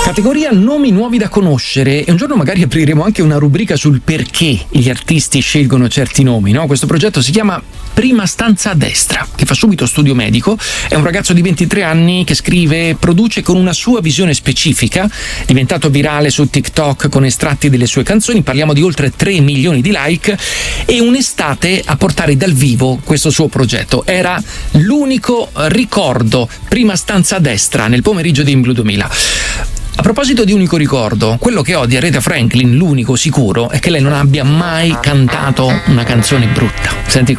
Categoria nomi nuovi da conoscere, e un giorno magari apriremo anche una rubrica sul perché gli artisti scelgono certi nomi, no? Questo progetto si chiama Prima stanza a destra, che fa subito studio medico. È un ragazzo di 23 anni che scrive e produce con una sua visione specifica, diventato virale su TikTok con estratti delle sue canzoni. Parliamo di oltre 3 milioni di like e un'estate a portare dal vivo questo suo progetto. Era l'unico ricordo, Prima stanza a destra, nel pomeriggio di In Blue 2000. A proposito di unico ricordo, quello che odia Aretha Franklin, l'unico sicuro, è che lei non abbia mai cantato una canzone brutta. Senti